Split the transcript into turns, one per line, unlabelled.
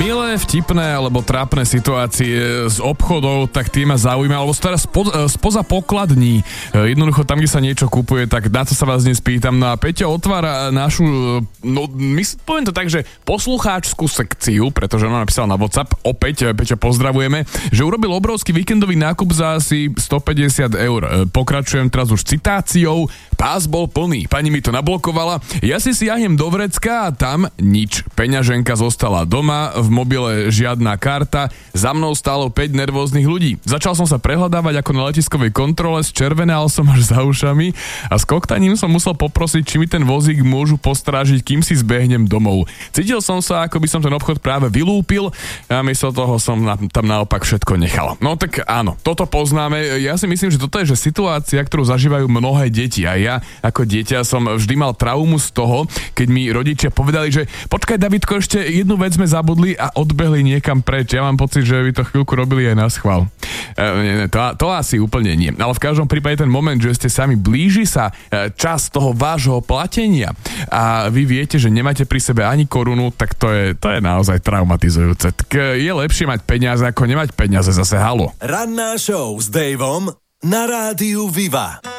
Milé, vtipné alebo trápne situácie z obchodov, tak tie ma zaujíma, alebo teraz spoza pokladní. Jednoducho tam, kde sa niečo kupuje, tak na to sa vás dnes pýtam. No a Peťo otvára našu, poviem to tak, že poslucháčskú sekciu, pretože ona napísala na WhatsApp, opäť, Peťo, pozdravujeme, že urobil obrovský víkendový nákup za asi 150 eur. Pokračujem teraz už citáciou. Pás bol plný, pani mi to nablokovala, ja si siahnem do vrecka a tam nič. Peňaženka zostala doma, v mobile žiadna karta, za mnou stálo 5 nervóznych ľudí. Začal som sa prehľadávať ako na letiskovej kontrole, zčervenal som až za ušami a s koktaním som musel poprosiť, či mi ten vozík môžu postrážiť, kým si zbehnem domov. Cítil som sa, ako by som ten obchod práve vylúpil a miesto toho som tam naopak všetko nechal. No tak áno, toto poznáme. Ja si myslím, že toto je situácia, ktorú zažívajú mnohé deti a ja ako dieťa som vždy mal traumu z toho, keď mi rodičia povedali, že počkaj, Davidko, ešte jednu vec sme zabudli a odbehli niekam preč. Ja mám pocit, že by to chvíľku robili aj na schvál. To asi úplne nie. Ale v každom prípade ten moment, že ste sami, blíži sa čas toho vášho platenia a vy viete, že nemáte pri sebe ani korunu, tak to je naozaj traumatizujúce. Tak je lepšie mať peniaze, ako nemať peniaze, zase halo.
Ranná show s Davom na rádiu Viva.